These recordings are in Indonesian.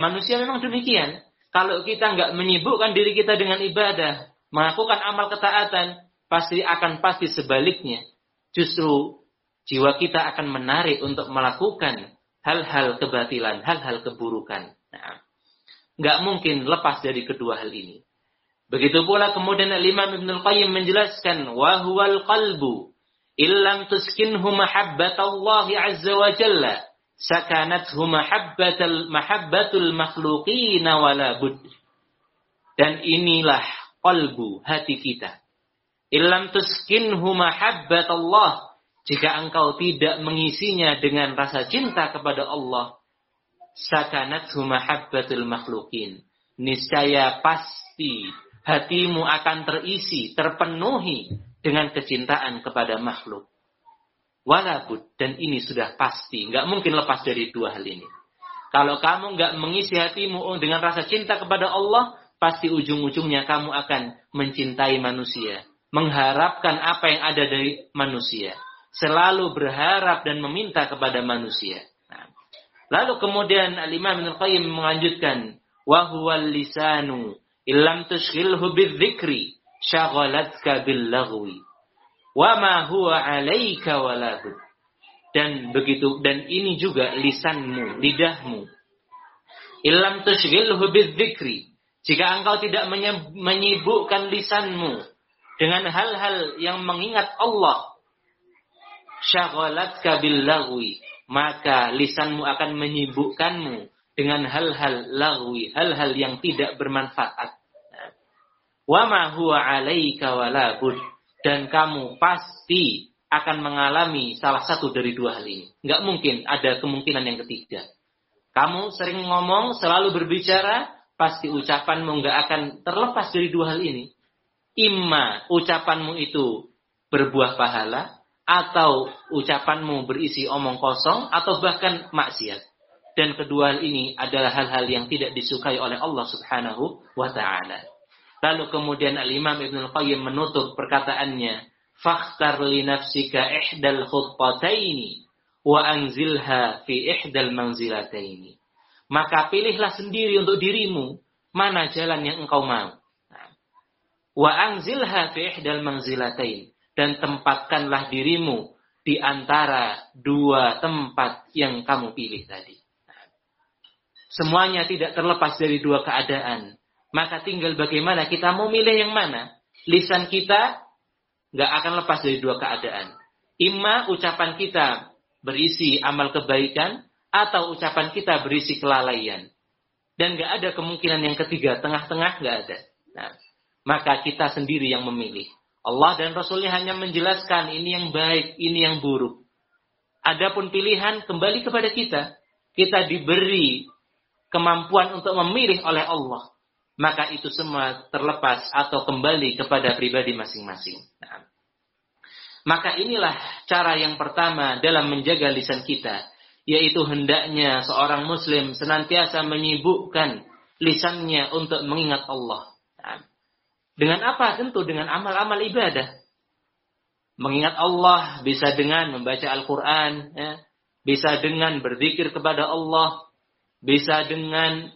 Manusia memang demikian. Kalau kita nggak menyibukkan diri kita dengan ibadah, melakukan amal ketaatan, pasti sebaliknya. Justru jiwa kita akan menarik untuk melakukan hal-hal kebatilan, hal-hal keburukan. Nah, nggak mungkin lepas dari kedua hal ini. Begitu pula kemudian Imam Ibnul Qayyim menjelaskan, wa huwal qalbu illam tuskinhu mahabbatallahi azza wa jalla sakanathu mahabbatul makhluqina wala bud. Dan inilah qalbu, hati kita. Illam tuskinhu mahabbatallah, jika engkau tidak mengisinya dengan rasa cinta kepada Allah, sakanathu mahabbatul makhluqin, niscaya pasti hatimu akan terisi, terpenuhi dengan kecintaan kepada makhluk. Walabud, dan ini sudah pasti, nggak mungkin lepas dari dua hal ini. Kalau kamu nggak mengisi hatimu dengan rasa cinta kepada Allah, pasti ujung-ujungnya kamu akan mencintai manusia, mengharapkan apa yang ada dari manusia, selalu berharap dan meminta kepada manusia. Nah, lalu kemudian Al-Imam Ibnul Qayyim melanjutkan, wa huwal lisanu illam tushghilhu bidzikri syaghalatka bil laghwi wa ma huwa 'alaika wala bud. Dan begitu, dan ini juga lisanmu, lidahmu. Illam tushghilhu bidzikri, jika engkau tidak menyibukkan lisanmu dengan hal-hal yang mengingat Allah, syaghalatka bil laghwi, maka lisanmu akan menyibukkanmu dengan hal-hal laghwi, hal-hal yang tidak bermanfaat. Wa ma huwa 'alaika wala bud, dan kamu pasti akan mengalami salah satu dari dua hal ini. Enggak mungkin ada kemungkinan yang ketiga. Kamu sering ngomong, selalu berbicara, pasti ucapanmu enggak akan terlepas dari dua hal ini. Imma ucapanmu itu berbuah pahala, atau ucapanmu berisi omong kosong, atau bahkan maksiat. Dan kedua hal ini adalah hal-hal yang tidak disukai oleh Allah Subhanahu wa ta'ala. Lalu kemudian Al-Imam Ibnul Qayyim menutup perkataannya, fakhtar li nafsika ihdal khutbataini wa anzilha fi ihdal manzilataini. Maka pilihlah sendiri untuk dirimu mana jalan yang engkau mau. Wa anzilha fi ihdal manzilatain, dan tempatkanlah dirimu di antara dua tempat yang kamu pilih tadi. Semuanya tidak terlepas dari dua keadaan. Maka tinggal bagaimana kita mau milih yang mana. Lisan kita nggak akan lepas dari dua keadaan. Imma ucapan kita berisi amal kebaikan, atau ucapan kita berisi kelalaian. Dan nggak ada kemungkinan yang ketiga, tengah-tengah nggak ada. Nah, maka kita sendiri yang memilih. Allah dan Rasulnya hanya menjelaskan ini yang baik, ini yang buruk. Adapun pilihan kembali kepada kita. Kita diberi kemampuan untuk memilih oleh Allah. Maka itu semua terlepas atau kembali kepada pribadi masing-masing. Nah, maka inilah cara yang pertama dalam menjaga lisan kita, yaitu hendaknya seorang muslim senantiasa menyibukkan lisannya untuk mengingat Allah. Nah, dengan apa? Tentu dengan amal-amal ibadah. Mengingat Allah bisa dengan membaca Al-Quran, ya, bisa dengan berzikir kepada Allah, bisa dengan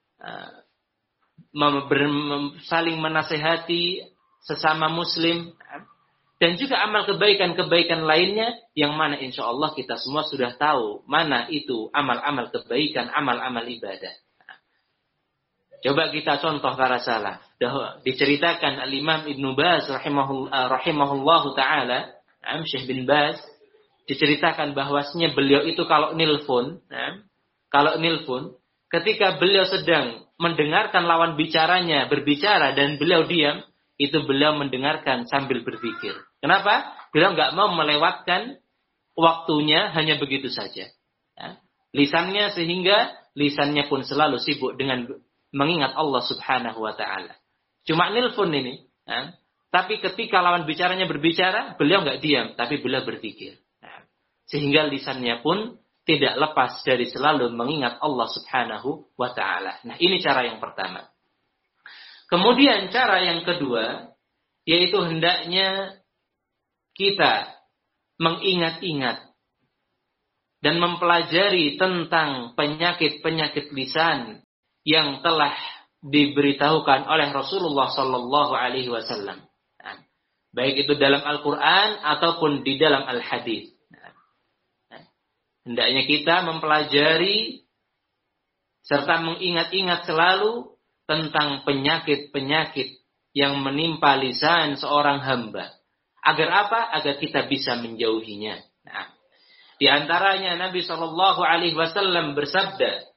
saling menasehati sesama muslim, dan juga amal kebaikan-kebaikan lainnya yang mana insya Allah kita semua sudah tahu mana itu amal-amal kebaikan, amal-amal ibadah. Coba kita contoh para salaf. Diceritakan Al-Imam Ibnu Baz rahimahullahu ta'ala, Syekh bin Baz, diceritakan bahwasanya beliau itu kalau nilpun, ketika beliau sedang mendengarkan lawan bicaranya berbicara dan beliau diam, itu beliau mendengarkan sambil berpikir. Kenapa? Beliau nggak mau melewatkan waktunya hanya begitu saja. Ya. Lisannya sehingga lisannya pun selalu sibuk dengan mengingat Allah Subhanahu wa ta'ala. Cuma nilpun ini. Ya. Tapi ketika lawan bicaranya berbicara, beliau nggak diam, tapi beliau berpikir. Ya. Sehingga lisannya pun tidak lepas dari selalu mengingat Allah Subhanahu wa ta'ala. Nah, ini cara yang pertama. Kemudian cara yang kedua, yaitu hendaknya kita mengingat-ingat dan mempelajari tentang penyakit-penyakit lisan yang telah diberitahukan oleh Rasulullah sallallahu alaihi wasallam. Baik itu dalam Al-Qur'an ataupun di dalam Al-Hadis. Hendaknya kita mempelajari serta mengingat-ingat selalu tentang penyakit-penyakit yang menimpa lisan seorang hamba. Agar apa? Agar kita bisa menjauhinya. Nah, di antaranya Nabi sallallahu alaihi wasallam bersabda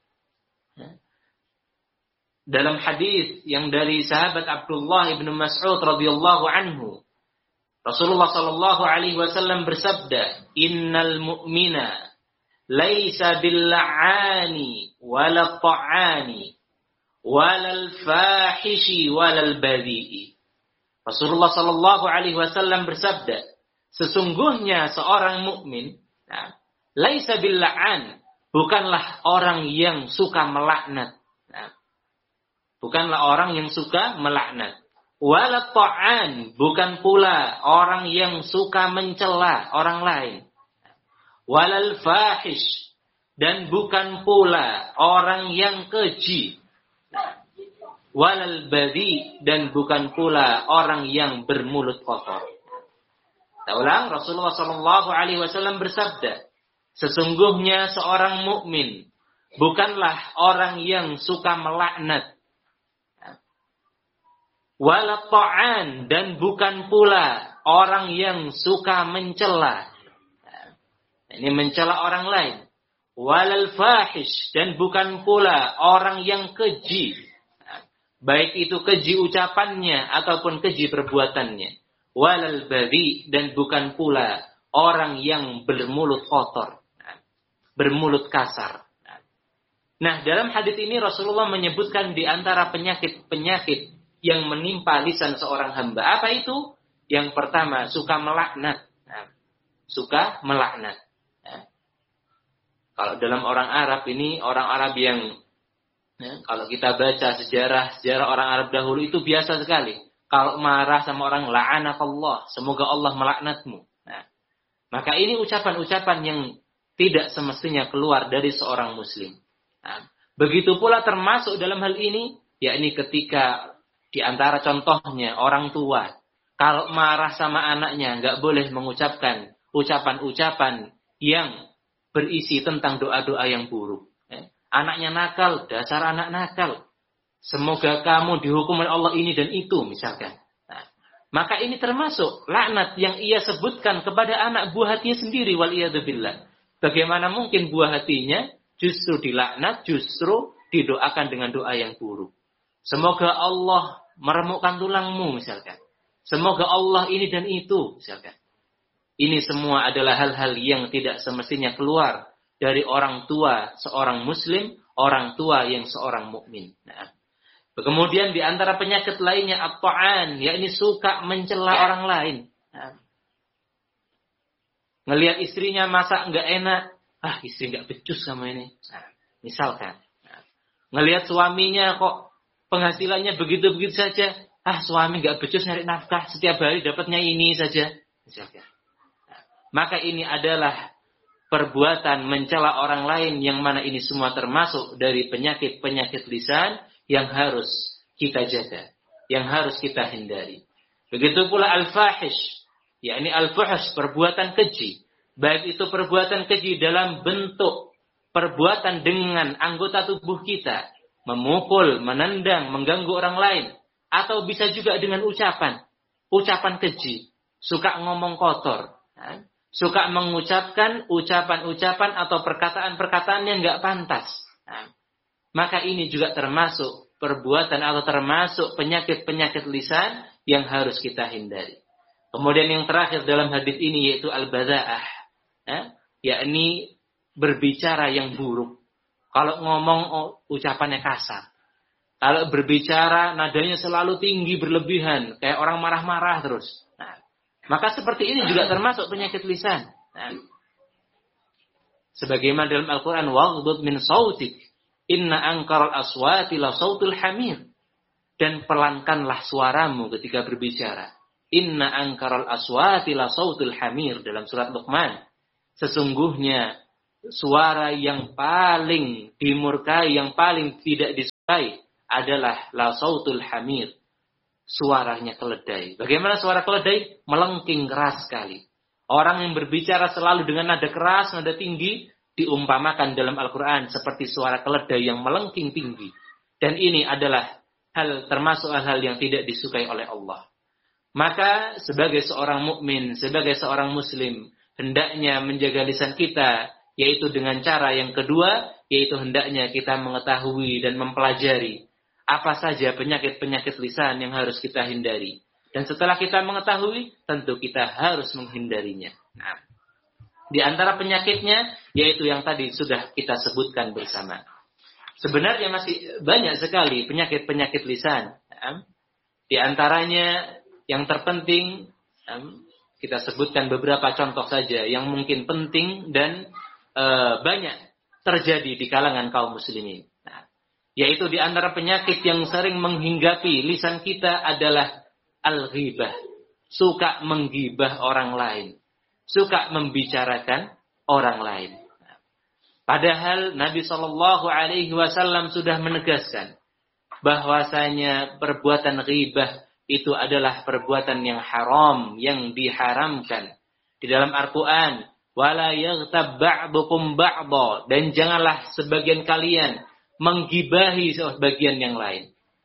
dalam hadis yang dari sahabat Abdullah ibn Mas'ud radhiyallahu anhu, Rasulullah sallallahu alaihi wasallam bersabda, "Innal mu'mina laisa bil-la'ani wala ta'ani walal fahishi walal badhi'i." Rasulullah sallallahu alaihi wasallam bersabda, sesungguhnya seorang mukmin, laisa bil-la'an, bukanlah orang yang suka melaknat. Bukanlah orang yang suka melaknat. Wala ta'an, bukan pula orang yang suka mencela orang lain. Walal fahish, dan bukan pula orang yang keji. Walal badhi, dan bukan pula orang yang bermulut kotor. Kita ulang, Rasulullah sallallahu alaihi wasallam bersabda, sesungguhnya seorang mukmin bukanlah orang yang suka melaknat. Wala ta'an, dan bukan pula orang yang suka mencela. Ini mencela orang lain. Walal fahish, dan bukan pula orang yang keji. Baik itu keji ucapannya ataupun keji perbuatannya. Walal badhi, dan bukan pula orang yang bermulut kotor. Bermulut kasar. Nah, dalam hadis ini Rasulullah menyebutkan di antara penyakit-penyakit yang menimpa lisan seorang hamba. Apa itu? Yang pertama, suka melaknat. Suka melaknat. Kalau dalam orang Arab ini, orang Arab yang, kalau kita baca sejarah orang Arab dahulu itu biasa sekali. Kalau marah sama orang, la'anakallah, semoga Allah melaknatmu. Maka ini ucapan-ucapan yang tidak semestinya keluar dari seorang muslim. Begitu pula termasuk dalam hal ini, yakni ketika di antara contohnya orang tua, kalau marah sama anaknya nggak boleh mengucapkan ucapan-ucapan yang berisi tentang doa-doa yang buruk. Anaknya nakal, dasar anak nakal. Semoga kamu dihukum oleh Allah ini dan itu misalkan. Maka ini termasuk laknat yang ia sebutkan kepada anak buah hatinya sendiri, waliyadzubillah. Bagaimana mungkin buah hatinya justru dilaknat, justru didoakan dengan doa yang buruk. Semoga Allah meremukkan tulangmu misalkan. Semoga Allah ini dan itu misalkan. Ini semua adalah hal-hal yang tidak semestinya keluar dari orang tua seorang muslim, orang tua yang seorang mukmin. Nah, kemudian di antara penyakit lainnya at-ta'an, yakni suka mencela orang lain. Nah, ngelihat istrinya masak enggak enak, istri enggak becus sama ini. Nah, misalkan. Nah, ngelihat suaminya kok penghasilannya begitu-begitu saja. Suami enggak becus nyari nafkah, setiap hari dapatnya ini saja. Misalkan. Nah, maka ini adalah perbuatan mencela orang lain yang mana ini semua termasuk dari penyakit-penyakit lisan yang harus kita jaga, yang harus kita hindari. Begitu pula al-fahish, yakni al-fuhsh, perbuatan keji. Baik itu perbuatan keji dalam bentuk perbuatan dengan anggota tubuh kita, memukul, menendang, mengganggu orang lain, atau bisa juga dengan ucapan keji, suka ngomong kotor, suka mengucapkan ucapan-ucapan atau perkataan-perkataan yang enggak pantas. Maka ini juga termasuk perbuatan atau termasuk penyakit-penyakit lisan yang harus kita hindari. Kemudian yang terakhir dalam hadis ini yaitu al-badha'ah, yakni berbicara yang buruk. Kalau ngomong ucapannya kasar. Kalau berbicara nadanya selalu tinggi berlebihan, kayak orang marah-marah terus. Maka seperti ini juga termasuk penyakit lisan. Sebagaimana dalam Al-Quran, waghdud min sautik, inna ankaral aswati la sautul hamir. Dan pelankanlah suaramu ketika berbicara. Inna ankaral aswati la sautul hamir, dalam surat Luqman. Sesungguhnya suara yang paling dimurkai, yang paling tidak disukai adalah la sautul hamir, suaranya keledai. Bagaimana suara keledai? Melengking keras sekali. Orang yang berbicara selalu dengan nada keras, nada tinggi, diumpamakan dalam Al-Quran seperti suara keledai yang melengking tinggi. Dan ini adalah termasuk hal-hal yang tidak disukai oleh Allah. Maka sebagai seorang mukmin, sebagai seorang muslim, hendaknya menjaga lisan kita, yaitu dengan cara yang kedua, yaitu hendaknya kita mengetahui dan mempelajari apa saja penyakit-penyakit lisan yang harus kita hindari. Dan setelah kita mengetahui, tentu kita harus menghindarinya. Nah, di antara penyakitnya, yaitu yang tadi sudah kita sebutkan bersama. Sebenarnya masih banyak sekali penyakit-penyakit lisan. Di antaranya yang terpenting, kita sebutkan beberapa contoh saja yang mungkin penting dan banyak terjadi di kalangan kaum muslimin. Nah, yaitu di antara penyakit yang sering menghinggapi lisan kita adalah al-ghibah, suka menggibah orang lain, suka membicarakan orang lain. Padahal Nabi SAW sudah menegaskan bahwasanya perbuatan ghibah itu adalah perbuatan yang haram, yang diharamkan. Di dalam Al-Quran, wala yaghtab ba'dukum ba'dha, dan janganlah sebagian kalian menggibahi sebagian yang lain.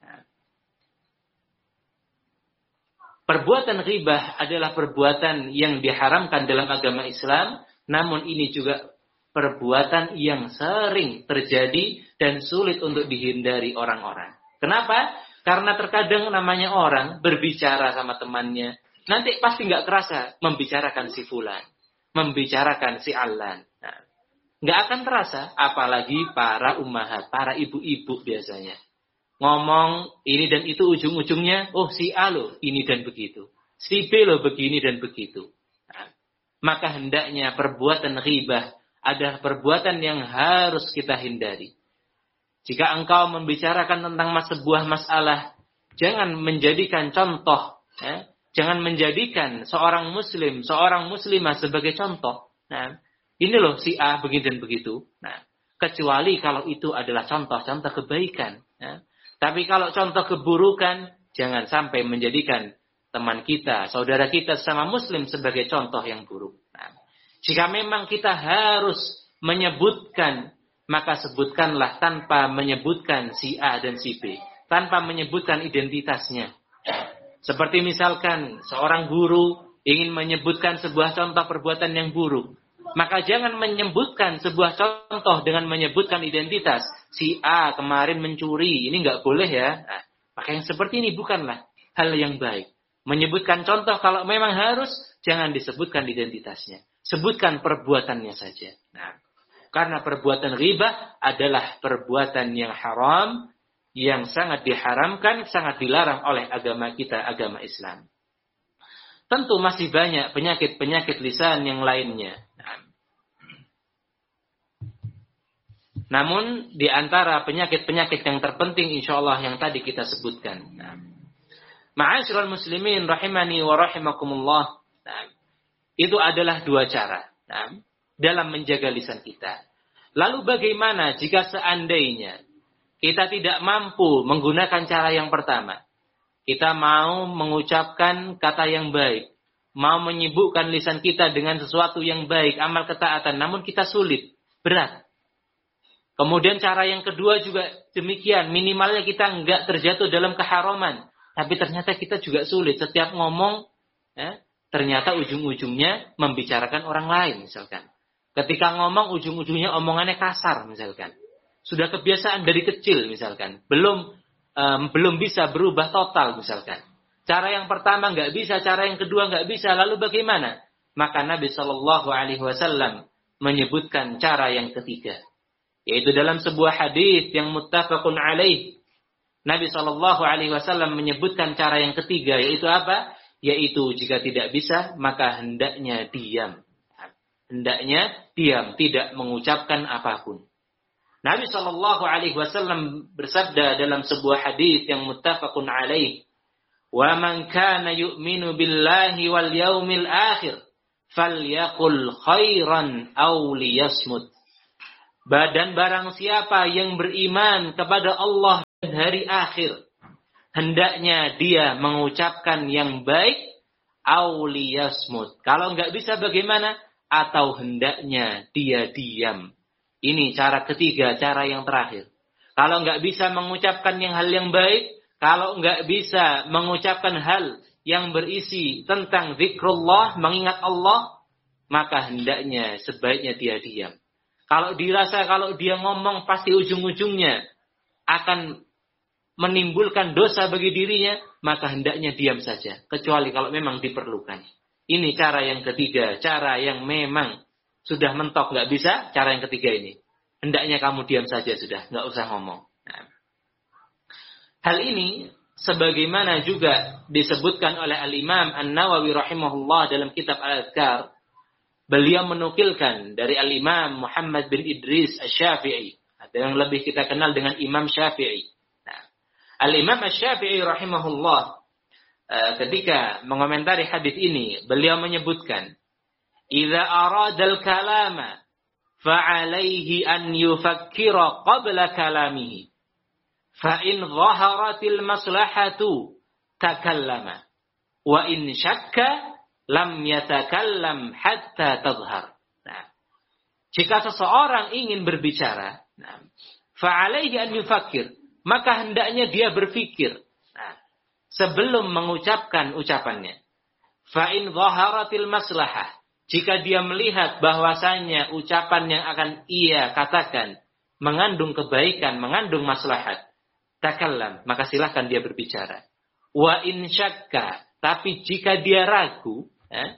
Perbuatan ghibah adalah perbuatan yang diharamkan dalam agama Islam, namun ini juga perbuatan yang sering terjadi dan sulit untuk dihindari orang-orang. Kenapa? Karena terkadang namanya orang berbicara sama temannya, nanti pasti nggak kerasa membicarakan si fulan, membicarakan si Allan. Nah, nggak akan terasa, apalagi para ummahat, para ibu-ibu biasanya. Ngomong ini dan itu ujung-ujungnya, oh si A loh ini dan begitu, si B loh begini dan begitu. Nah, maka hendaknya perbuatan ghibah adalah perbuatan yang harus kita hindari. Jika engkau membicarakan tentang sebuah masalah, jangan menjadikan contoh, jangan menjadikan seorang muslim, seorang muslimah sebagai contoh. Nah, ini loh si A begini dan begitu. Nah, kecuali kalau itu adalah contoh-contoh kebaikan. Tapi kalau contoh keburukan, jangan sampai menjadikan teman kita, saudara kita sama muslim sebagai contoh yang buruk. Nah, jika memang kita harus menyebutkan, maka sebutkanlah tanpa menyebutkan si A dan si B, tanpa menyebutkan identitasnya. Seperti misalkan seorang guru ingin menyebutkan sebuah contoh perbuatan yang buruk, maka jangan menyebutkan sebuah contoh dengan menyebutkan identitas. Si A kemarin mencuri, ini nggak boleh ya. Nah, maka yang seperti ini bukanlah hal yang baik. Menyebutkan contoh kalau memang harus, jangan disebutkan identitasnya. Sebutkan perbuatannya saja. Nah, karena perbuatan ghibah adalah perbuatan yang haram, yang sangat diharamkan, sangat dilarang oleh agama kita, agama Islam. Tentu masih banyak penyakit-penyakit lisan yang lainnya. Namun di antara penyakit-penyakit yang terpenting insyaallah yang tadi kita sebutkan. Ma'asyiral muslimin rahimani wa rahimakumullah. Itu adalah dua cara dalam menjaga lisan kita. Lalu bagaimana jika seandainya kita tidak mampu menggunakan cara yang pertama? Kita mau mengucapkan kata yang baik, mau menyibukkan lisan kita dengan sesuatu yang baik, amal ketaatan, namun kita sulit, berat. Kemudian cara yang kedua juga demikian, minimalnya kita enggak terjatuh dalam keharaman, tapi ternyata kita juga sulit. Setiap ngomong, ternyata ujung-ujungnya membicarakan orang lain, misalkan. Ketika ngomong, ujung-ujungnya omongannya kasar, misalkan. Sudah kebiasaan dari kecil, misalkan. Belum bisa berubah total, misalkan. Cara yang pertama enggak bisa, cara yang kedua enggak bisa, lalu bagaimana? Maka Nabi SAW menyebutkan cara yang ketiga. Yaitu dalam sebuah hadis yang muttafaqun alaih. Nabi SAW menyebutkan cara yang ketiga, yaitu apa? Yaitu jika tidak bisa, maka hendaknya diam. Hendaknya diam, tidak mengucapkan apapun. Nabi SAW bersabda dalam sebuah hadis yang muttafaqun alaih. Wa man kana yu'minu billahi wal yaumil akhir, falyaqul khairan aw liyasmut. Dan barang siapa yang beriman kepada Allah hari akhir, hendaknya dia mengucapkan yang baik, auliyasmut. Kalau nggak bisa bagaimana? Atau hendaknya dia diam. Ini cara ketiga, cara yang terakhir. Kalau nggak bisa mengucapkan hal yang baik, kalau nggak bisa mengucapkan hal yang berisi tentang zikrullah, mengingat Allah, maka hendaknya sebaiknya dia diam. Kalau dirasa kalau dia ngomong pasti ujung-ujungnya akan menimbulkan dosa bagi dirinya, maka hendaknya diam saja. Kecuali kalau memang diperlukan. Ini cara yang ketiga. Cara yang memang sudah mentok nggak bisa, cara yang ketiga ini. Hendaknya kamu diam saja sudah, nggak usah ngomong. Nah. Hal ini sebagaimana juga disebutkan oleh Al-Imam An-Nawawi rahimahullah dalam kitab Al-Adhkar. Beliau menukilkan dari Al-Imam Muhammad bin Idris Asy-Syafi'i. Ada yang lebih kita kenal dengan Imam Syafi'i. Al-Imam Asy-Syafi'i rahimahullah ketika mengomentari hadis ini, beliau menyebutkan, "Idza aradal kalama fa'alaihi an yufakkira qabla kalamihi. Fa in dhaharatil maslahatu takallama. Wa in syakka lam yatakallam hatta tadhhar." Nah, jika seseorang ingin berbicara, fa'alaihi an yufakkir, maka hendaknya dia berpikir sebelum mengucapkan ucapannya. Fa'in dhaharatil maslahah, jika dia melihat bahwasanya ucapan yang akan ia katakan mengandung kebaikan, mengandung maslahat, takallam, maka silahkan dia berbicara. Wa in syakka, tapi jika dia ragu,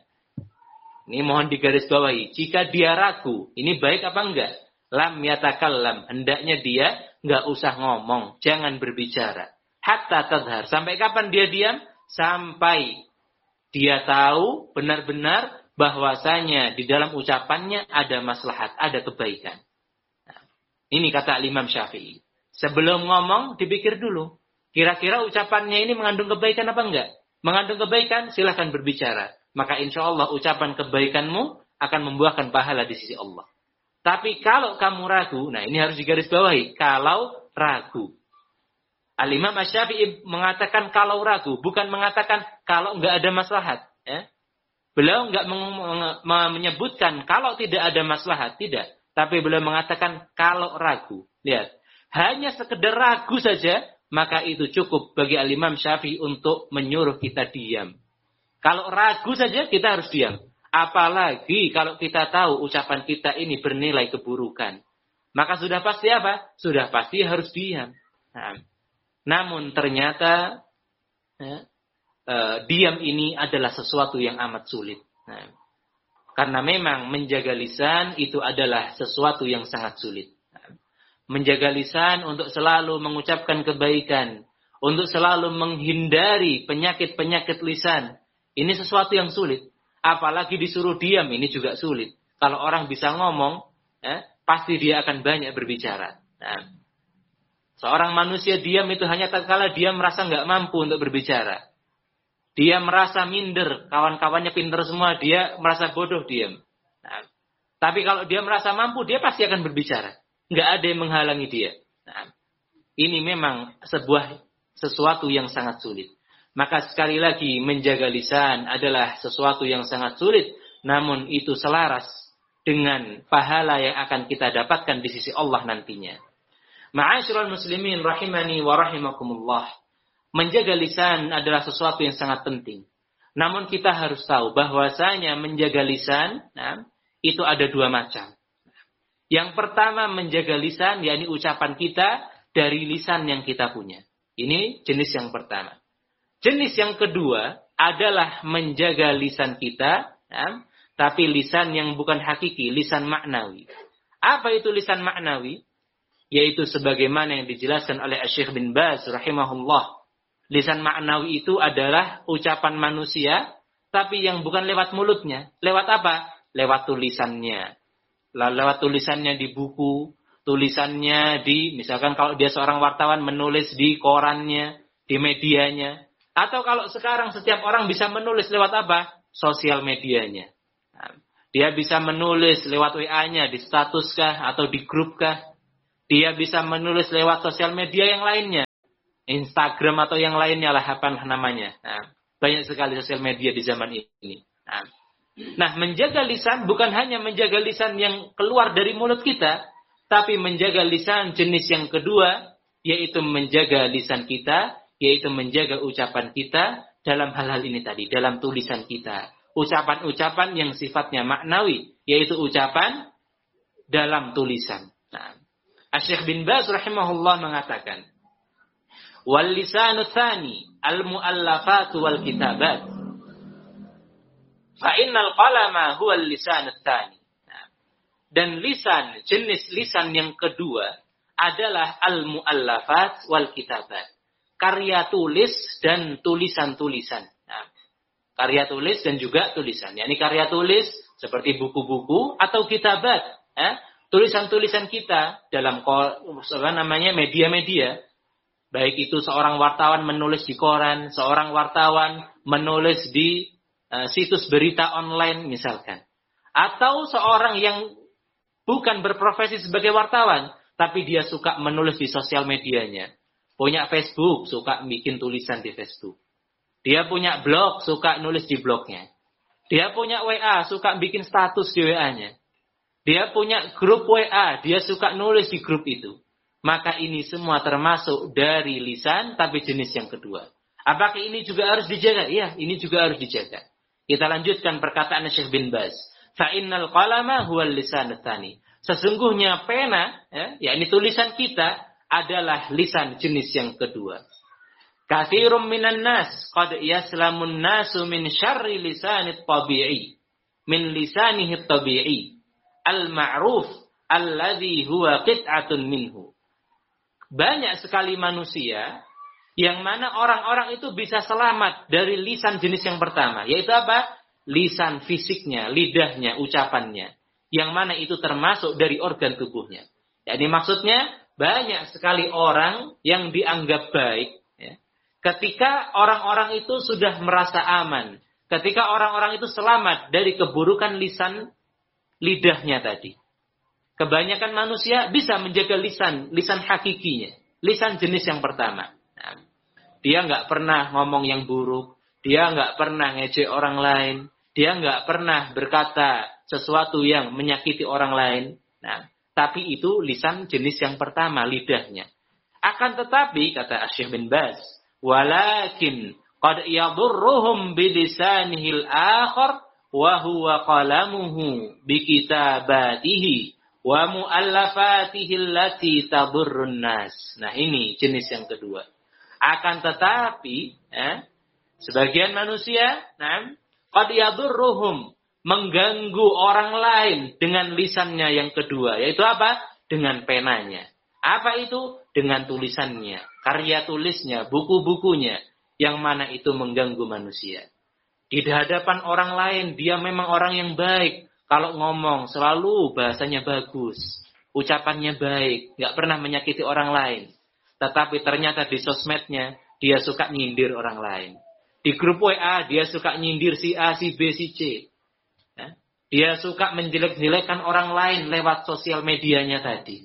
ini mohon digarisbawahi, jika dia ragu, ini baik apa enggak? Lam yatakallam, hendaknya dia nggak usah ngomong, jangan berbicara. Hatta tadhhar, sampai kapan dia diam? Sampai dia tahu benar-benar bahwasanya di dalam ucapannya ada maslahat, ada kebaikan. Nah, ini kata Imam Syafi'i. Sebelum ngomong, dipikir dulu. Kira-kira ucapannya ini mengandung kebaikan apa enggak? Mengandung kebaikan, silahkan berbicara. Maka insya Allah ucapan kebaikanmu akan membuahkan pahala di sisi Allah. Tapi kalau kamu ragu, nah ini harus digarisbawahi, kalau ragu. Al-Imam Asy-Syafi'i mengatakan kalau ragu, bukan mengatakan kalau enggak ada maslahat. Beliau enggak menyebutkan kalau tidak ada maslahat, tidak. Tapi beliau mengatakan kalau ragu. Lihat, hanya sekedar ragu saja, maka itu cukup bagi Al-Imam Syafi'i untuk menyuruh kita diam. Kalau ragu saja, kita harus diam. Apalagi kalau kita tahu ucapan kita ini bernilai keburukan. Maka sudah pasti apa? Sudah pasti harus diam. Nah, namun ternyata diam ini adalah sesuatu yang amat sulit. Nah, karena memang menjaga lisan itu adalah sesuatu yang sangat sulit. Menjaga lisan untuk selalu mengucapkan kebaikan. Untuk selalu menghindari penyakit-penyakit lisan. Ini sesuatu yang sulit. Apalagi disuruh diam, ini juga sulit. Kalau orang bisa ngomong, pasti dia akan banyak berbicara. Nah, seorang manusia diam itu hanya tatkala dia merasa nggak mampu untuk berbicara. Dia merasa minder, kawan-kawannya pintar semua, dia merasa bodoh diam. Nah, tapi kalau dia merasa mampu, dia pasti akan berbicara. Nggak ada yang menghalangi dia. Nah, ini memang sesuatu yang sangat sulit. Maka sekali lagi menjaga lisan adalah sesuatu yang sangat sulit. Namun itu selaras dengan pahala yang akan kita dapatkan di sisi Allah nantinya. Ma'asyiral muslimin rahimani wa rahimakumullah. Menjaga lisan adalah sesuatu yang sangat penting. Namun kita harus tahu bahwasanya menjaga lisan itu ada dua macam. Yang pertama menjaga lisan, yakni ucapan kita dari lisan yang kita punya. Ini jenis yang pertama. Jenis yang kedua adalah menjaga lisan kita, tapi lisan yang bukan hakiki, lisan maknawi. Apa itu lisan maknawi? Yaitu sebagaimana yang dijelaskan oleh Syekh bin Baz rahimahullah. Lisan maknawi itu adalah ucapan manusia, tapi yang bukan lewat mulutnya. Lewat apa? Lewat tulisannya. Lewat tulisannya di buku, tulisannya misalkan kalau dia seorang wartawan menulis di korannya, di medianya. Atau kalau sekarang setiap orang bisa menulis lewat apa? Sosial medianya. Dia bisa menulis lewat WA-nya, di status kah, atau di grup kah. Dia bisa menulis lewat sosial media yang lainnya. Instagram atau yang lainnya lah apa namanya. Nah, banyak sekali sosial media di zaman ini. Nah, menjaga lisan bukan hanya menjaga lisan yang keluar dari mulut kita, tapi menjaga lisan jenis yang kedua, yaitu menjaga lisan kita, yaitu menjaga ucapan kita dalam hal-hal ini tadi, dalam tulisan kita. Ucapan-ucapan yang sifatnya maknawi, yaitu ucapan dalam tulisan. Nah, Asy-Syaikh bin Baz rahimahullah mengatakan, wal lisanu tsani al-mu'allafat wal kitabat. Fa innal qalama huwa al-lisanu tsani. Dan lisan, jenis lisan yang kedua adalah al-mu'allafat wal kitabat. Karya tulis dan tulisan-tulisan. Nah, karya tulis dan juga tulisan. Yani karya tulis seperti buku-buku atau kitabat. Tulisan-tulisan kita dalam media-media. Baik itu seorang wartawan menulis di koran, seorang wartawan menulis di situs berita online misalkan. Atau seorang yang bukan berprofesi sebagai wartawan, tapi dia suka menulis di sosial medianya. Punya Facebook, suka bikin tulisan di Facebook. Dia punya blog, suka nulis di blognya. Dia punya WA, suka bikin status di WA-nya. Dia punya grup WA, dia suka nulis di grup itu. Maka ini semua termasuk dari lisan, tapi jenis yang kedua. Apakah ini juga harus dijaga? Iya, ini juga harus dijaga. Kita lanjutkan perkataan Syekh bin Baz. Fa'innal qalama huwal lisan tsani. Sesungguhnya pena, yakni tulisan kita adalah lisan jenis yang kedua. Katsirum minan nas qad yaslamun nasu min syarri lisanit tabi'i. Min lisanihi tabi'i. Al-ma'ruf alladhi huwa qit'atun minhu. Banyak sekali manusia yang mana orang-orang itu bisa selamat dari lisan jenis yang pertama. Yaitu apa? Lisan fisiknya, lidahnya, ucapannya. Yang mana itu termasuk dari organ tubuhnya. Jadi maksudnya banyak sekali orang yang dianggap baik. Ketika orang-orang itu sudah merasa aman. Ketika orang-orang itu selamat dari keburukan lisan lidahnya tadi. Kebanyakan manusia bisa menjaga lisan hakikinya. Lisan jenis yang pertama. Nah, dia nggak pernah ngomong yang buruk. Dia nggak pernah ngejek orang lain. Dia nggak pernah berkata sesuatu yang menyakiti orang lain. Nah, tapi itu lisan jenis yang pertama, lidahnya. Akan tetapi, kata Asy-Syaikh bin Baz, walakin qad yadurruhum bilisanihil akhar wa huwa qalamuhu bikitabatihi wa mu'allafatihi allati tadurrun nas. Nah, ini jenis yang kedua. Akan tetapi, sebagian manusia, qad yadurruhum, mengganggu orang lain dengan lisannya yang kedua, yaitu apa? Dengan penanya. Apa itu? Dengan tulisannya, karya tulisnya, buku-bukunya, yang mana itu mengganggu manusia. Di hadapan orang lain, dia memang orang yang baik. Kalau ngomong, selalu bahasanya bagus. Ucapannya baik. Nggak pernah menyakiti orang lain. Tetapi ternyata di sosmednya, dia suka nyindir orang lain. Di grup WA, dia suka nyindir si A, si B, si C. Dia suka menjelek-jelekkan orang lain lewat sosial medianya tadi.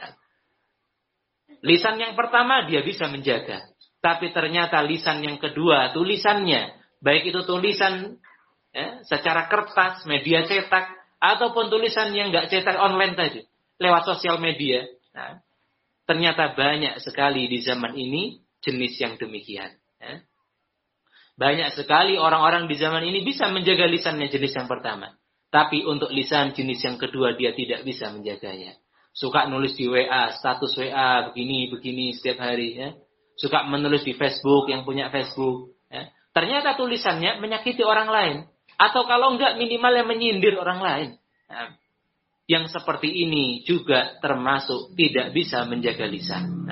Lisan yang pertama, dia bisa menjaga. Tapi ternyata lisan yang kedua, tulisannya, baik itu tulisan secara kertas, media cetak, ataupun tulisan yang nggak cetak online tadi, lewat sosial media. Nah, ternyata banyak sekali di zaman ini jenis yang demikian. Banyak sekali orang-orang di zaman ini bisa menjaga lisannya jenis yang pertama. Tapi untuk lisan jenis yang kedua dia tidak bisa menjaganya. Suka nulis di WA, status WA, begini setiap hari. Suka menulis di Facebook, yang punya Facebook. Ternyata tulisannya menyakiti orang lain. Atau kalau enggak minimal yang menyindir orang lain. Yang seperti ini juga termasuk tidak bisa menjaga lisan.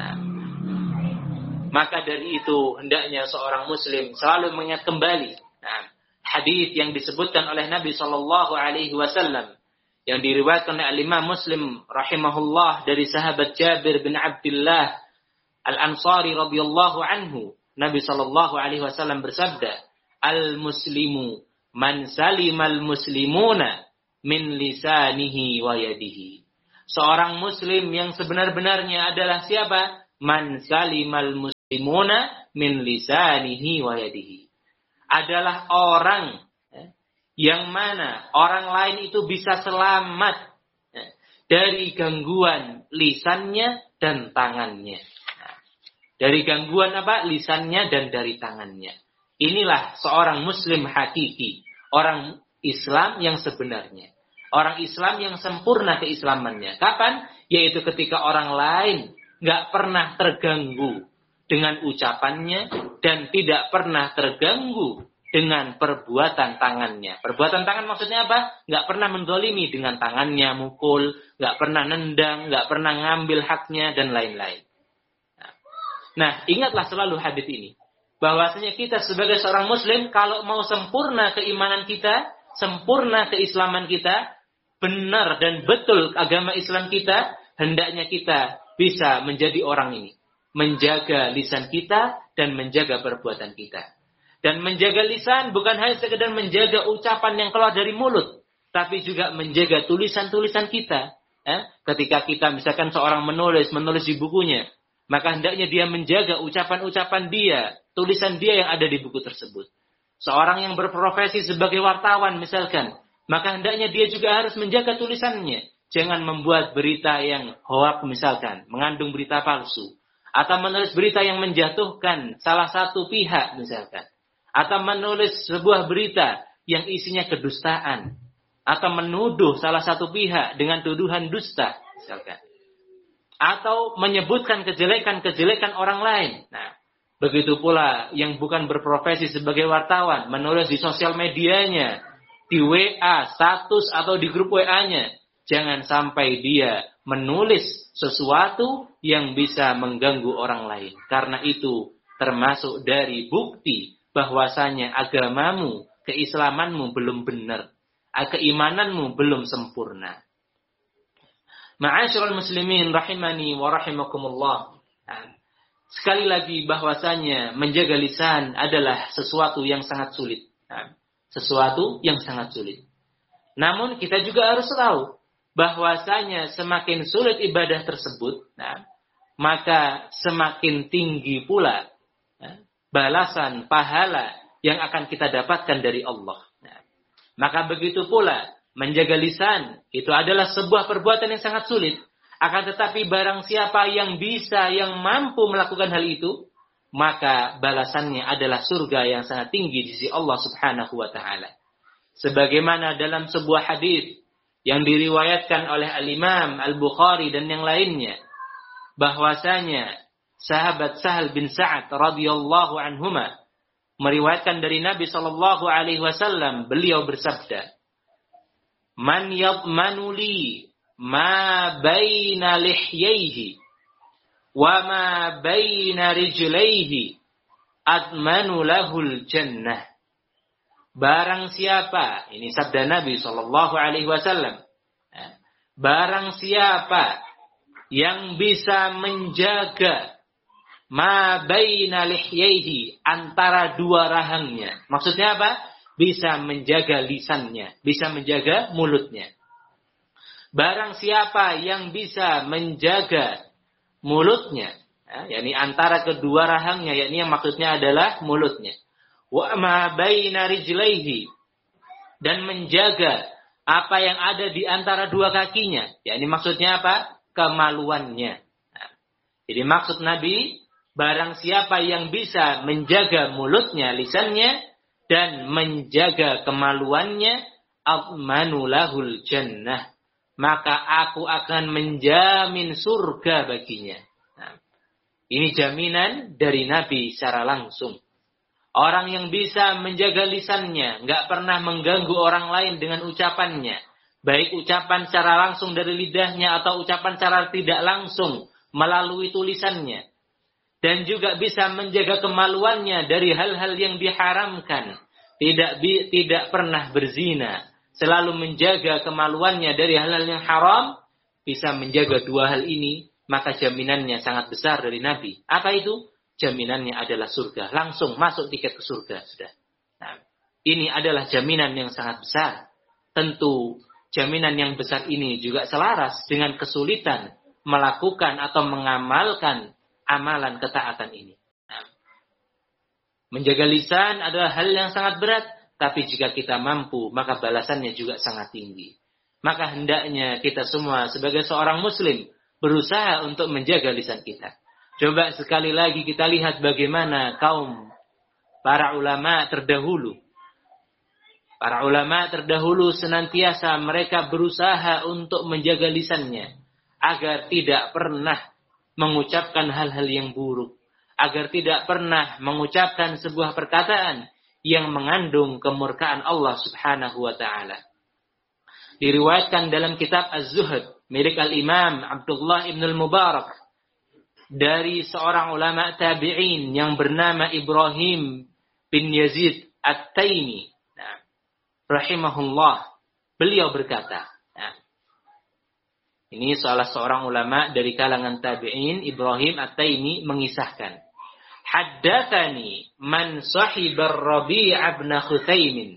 Maka dari itu hendaknya seorang muslim selalu mengingat kembali hadis yang disebutkan oleh Nabi SAW yang diriwayatkan oleh Imam Muslim rahimahullah dari sahabat Jabir bin Abdullah Al-Ansari radhiyallahu anhu. Nabi SAW bersabda, al-muslimu man salimal muslimuna min lisanihi wa yadihi. Seorang muslim yang sebenar-benarnya adalah siapa? Man salimal muslimun limuna min lisanihi wa yadihi. Adalah orang yang mana orang lain itu bisa selamat dari gangguan lisannya dan tangannya. Dari gangguan apa? Lisannya dan dari tangannya. Inilah seorang muslim hakiki. Orang Islam yang sebenarnya. Orang Islam yang sempurna keislamannya. Kapan? Yaitu ketika orang lain nggak pernah terganggu dengan ucapannya dan tidak pernah terganggu dengan perbuatan tangannya. Perbuatan tangan maksudnya apa? Nggak pernah menzalimi dengan tangannya, mukul, nggak pernah nendang, nggak pernah ngambil haknya, dan lain-lain. Nah, ingatlah selalu hadis ini. Bahwasanya kita sebagai seorang muslim, kalau mau sempurna keimanan kita, sempurna keislaman kita, benar dan betul agama Islam kita, hendaknya kita bisa menjadi orang ini. Menjaga lisan kita dan menjaga perbuatan kita. Dan menjaga lisan bukan hanya sekedar menjaga ucapan yang keluar dari mulut, tapi juga menjaga tulisan-tulisan kita. Ketika kita misalkan seorang menulis di bukunya, maka hendaknya dia menjaga ucapan-ucapan dia, tulisan dia yang ada di buku tersebut. Seorang yang berprofesi sebagai wartawan misalkan, maka hendaknya dia juga harus menjaga tulisannya. Jangan membuat berita yang hoak misalkan, mengandung berita palsu. Atau menulis berita yang menjatuhkan salah satu pihak misalkan. Atau menulis sebuah berita yang isinya kedustaan. Atau menuduh salah satu pihak dengan tuduhan dusta misalkan. Atau menyebutkan kejelekan-kejelekan orang lain. Nah, begitu pula yang bukan berprofesi sebagai wartawan, menulis di sosial medianya, di WA, status atau di grup WA-nya. Jangan sampai dia menulis sesuatu yang bisa mengganggu orang lain. Karena itu termasuk dari bukti bahwasanya agamamu, keislamanmu belum benar. Keimananmu belum sempurna. Ma'asyiral muslimin rahimani wa rahimakumullah. Sekali lagi bahwasanya menjaga lisan adalah sesuatu yang sangat sulit. Sesuatu yang sangat sulit. Namun kita juga harus tahu bahwasanya semakin sulit ibadah tersebut, maka semakin tinggi pula balasan pahala yang akan kita dapatkan dari Allah. Maka begitu pula menjaga lisan itu adalah sebuah perbuatan yang sangat sulit. Akan tetapi barang siapa yang bisa, yang mampu melakukan hal itu, maka balasannya adalah surga yang sangat tinggi di sisi Allah Subhanahu wa taala. Sebagaimana dalam sebuah hadis yang diriwayatkan oleh Al-Imam Al-Bukhari dan yang lainnya, bahwasanya sahabat Sahal bin Sa'ad radhiyallahu anhuma meriwayatkan dari Nabi sallallahu alaihi wasallam, beliau bersabda, "Man yadmanu li ma baina lihyaihi wa ma baina rijlaihi admanu lahul jannah." Barang siapa, ini sabda Nabi sallallahu alaihi wasallam, barang siapa yang bisa menjaga ma baina lihyaihi, antara dua rahangnya. Maksudnya apa? Bisa menjaga lisannya, bisa menjaga mulutnya. Barang siapa yang bisa menjaga mulutnya, yakni antara kedua rahangnya, yakni yang maksudnya adalah mulutnya. Wa ma baina rijlaihi, dan menjaga apa yang ada di antara dua kakinya, yakni maksudnya apa? Kemaluannya. Jadi maksud Nabi, barang siapa yang bisa menjaga mulutnya, lisannya, dan menjaga kemaluannya, admanu lahul jannah, maka aku akan menjamin surga baginya. Ini jaminan dari Nabi secara langsung. Orang yang bisa menjaga lisannya, nggak pernah mengganggu orang lain dengan ucapannya, baik ucapan secara langsung dari lidahnya atau ucapan secara tidak langsung melalui tulisannya, dan juga bisa menjaga kemaluannya dari hal-hal yang diharamkan, tidak pernah berzina, selalu menjaga kemaluannya dari hal-hal yang haram, bisa menjaga dua hal ini, maka jaminannya sangat besar dari Nabi. Apa itu? Jaminannya adalah surga. Langsung masuk tiket ke surga sudah. Nah, ini adalah jaminan yang sangat besar. Tentu jaminan yang besar ini juga selaras dengan kesulitan melakukan atau mengamalkan amalan ketaatan ini. Menjaga lisan adalah hal yang sangat berat, tapi jika kita mampu, maka balasannya juga sangat tinggi. Maka hendaknya kita semua sebagai seorang muslim berusaha untuk menjaga lisan kita. Coba sekali lagi kita lihat bagaimana kaum para ulama terdahulu. Para ulama terdahulu senantiasa mereka berusaha untuk menjaga lisannya agar tidak pernah mengucapkan hal-hal yang buruk, agar tidak pernah mengucapkan sebuah perkataan yang mengandung kemurkaan Allah Subhanahu wa taala. Diriwayatkan dalam kitab Az-Zuhd milik Al-Imam Abdullah ibn al-Mubarak dari seorang ulama tabi'in yang bernama Ibrahim bin Yazid At-Taimi, rahimahullah. Beliau berkata, ini salah seorang ulama dari kalangan tabi'in, Ibrahim At-Taimi mengisahkan, haddatsani man sahibar Rabi' ibn Khuthaimin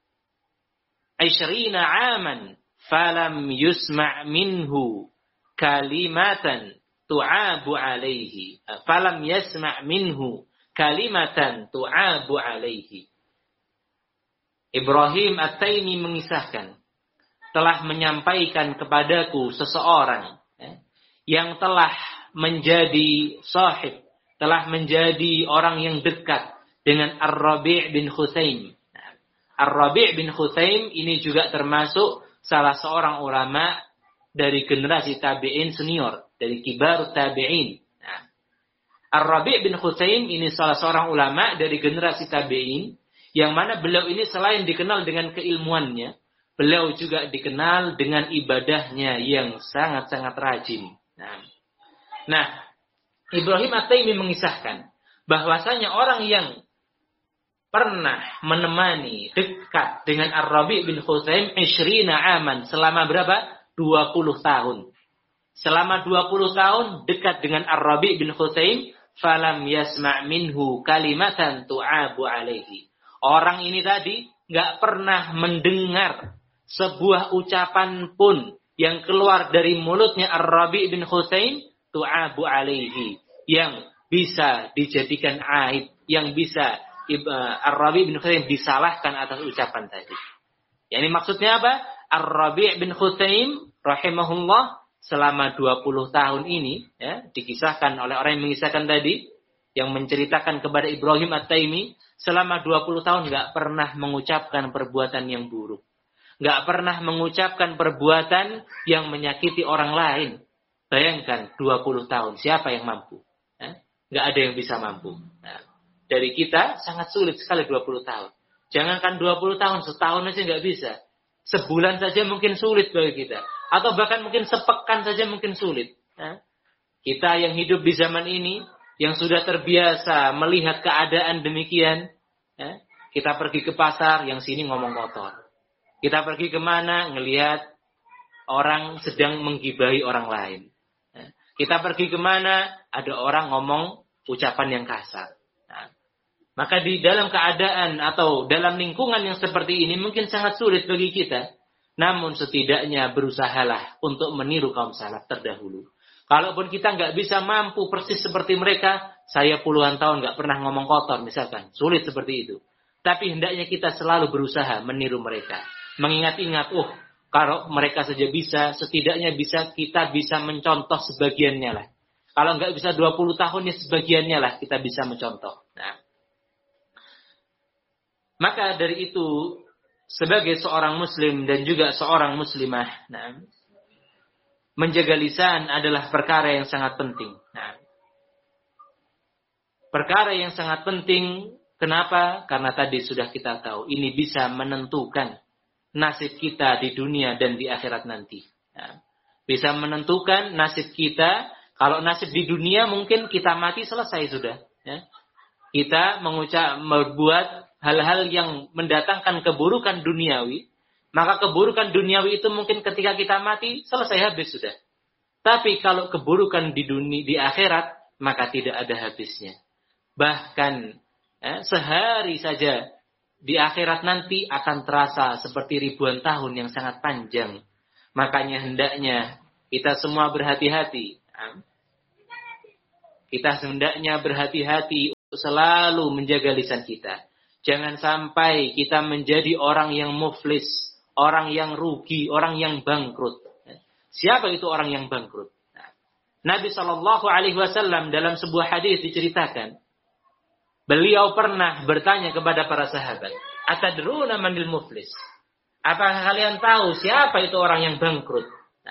20 aman falam yusma' minhu kalimatan tu'abu alaihi falam yasma' minhu kalimatan tu'abu alaihi. Ibrahim At-Taimi mengisahkan, telah menyampaikan kepadaku seseorang yang telah menjadi sahib, telah menjadi orang yang dekat dengan Ar-Rabi' bin Khuthaim. Ar-Rabi' bin Khuthaim ini juga termasuk salah seorang ulama dari generasi tabi'in senior, dari kibar tabi'in. Ar-Rabi' bin Khuthaim ini salah seorang ulama dari generasi tabi'in, yang mana beliau ini selain dikenal dengan keilmuannya, beliau juga dikenal dengan ibadahnya yang sangat-sangat rajin. Nah, Ibrahim At-Taimi mengisahkan bahwasanya orang yang pernah menemani dekat dengan Ar-Rabi' bin Khuthaim 20 aman, selama berapa? 20 tahun. Selama 20 tahun dekat dengan Ar-Rabi' bin Khuthaim, falam yasma' minhu kalimatan tu'abu alaihi. Orang ini tadi enggak pernah mendengar sebuah ucapan pun yang keluar dari mulutnya Ar-Rabi' bin Khuthaim tu'abu alaihi, yang bisa dijadikan aib, yang bisa Ar-Rabi' bin Khuthaim disalahkan atas ucapan tadi. Yani maksudnya apa? Ar-Rabi' bin Khuthaim rahimahullah selama 20 tahun ini, dikisahkan oleh orang yang mengisahkan tadi, yang menceritakan kepada Ibrahim At-Taimi, selama 20 tahun enggak pernah mengucapkan perbuatan yang buruk. Enggak pernah mengucapkan perbuatan yang menyakiti orang lain. Bayangkan 20 tahun, siapa yang mampu? Enggak ada yang bisa mampu. Dari kita sangat sulit sekali 20 tahun. Jangankan 20 tahun, setahun aja enggak bisa. Sebulan saja mungkin sulit bagi kita. Atau bahkan mungkin sepekan saja mungkin sulit. Kita yang hidup di zaman ini, yang sudah terbiasa melihat keadaan demikian, kita pergi ke pasar, yang sini ngomong kotor. Kita pergi kemana, ngelihat orang sedang menggibahi orang lain. Kita pergi kemana, ada orang ngomong ucapan yang kasar. Maka di dalam keadaan atau dalam lingkungan yang seperti ini mungkin sangat sulit bagi kita. Namun setidaknya berusahalah untuk meniru kaum salaf terdahulu. Kalaupun kita nggak bisa mampu persis seperti mereka, saya puluhan tahun nggak pernah ngomong kotor misalkan, sulit seperti itu. Tapi hendaknya kita selalu berusaha meniru mereka. Mengingat-ingat, kalau mereka saja bisa, setidaknya kita bisa mencontoh sebagiannya lah. Kalau nggak bisa 20 tahun, ya sebagiannya lah kita bisa mencontoh. Maka dari itu, sebagai seorang muslim dan juga seorang muslimah, menjaga lisan adalah perkara yang sangat penting. Perkara yang sangat penting, kenapa? Karena tadi sudah kita tahu, ini bisa menentukan nasib kita di dunia dan di akhirat nanti. Bisa menentukan nasib kita. Kalau nasib di dunia mungkin kita mati selesai sudah. Kita membuat hal-hal yang mendatangkan keburukan duniawi, maka keburukan duniawi itu mungkin ketika kita mati selesai habis sudah. Tapi kalau keburukan di akhirat, maka tidak ada habisnya. Bahkan sehari saja di akhirat nanti akan terasa seperti ribuan tahun yang sangat panjang. Makanya hendaknya kita semua berhati-hati. Kita hendaknya berhati-hati selalu menjaga lisan kita. Jangan sampai kita menjadi orang yang muflis, orang yang rugi, orang yang bangkrut. Siapa itu orang yang bangkrut? Nabi SAW dalam sebuah hadis diceritakan, beliau pernah bertanya kepada para sahabat, atadruna manil muflis? Apakah kalian tahu siapa itu orang yang bangkrut?